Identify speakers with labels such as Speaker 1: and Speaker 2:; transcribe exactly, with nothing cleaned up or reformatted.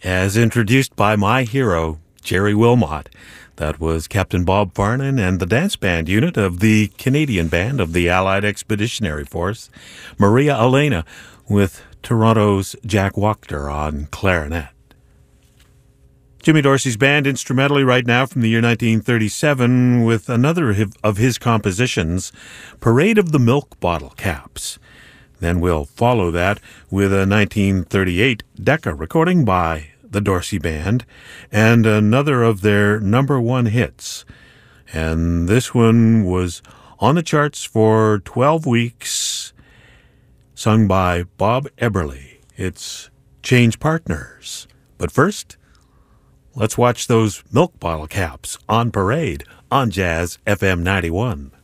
Speaker 1: as introduced by my hero, Jerry Wilmot. That was Captain Bob Farnan and the dance band unit of the Canadian Band of the Allied Expeditionary Force, Maria Elena, with Toronto's Jack Wachter on clarinet. Jimmy Dorsey's band instrumentally right now from the year nineteen thirty-seven with another of his compositions, Parade of the Milk Bottle Caps. Then we'll follow that with a nineteen thirty-eight Decca recording by the Dorsey Band and another of their number one hits. And this one was on the charts for twelve weeks, sung by Bob Eberly. It's Change Partners. But first, let's watch those milk bottle caps on parade on Jazz F M ninety-one.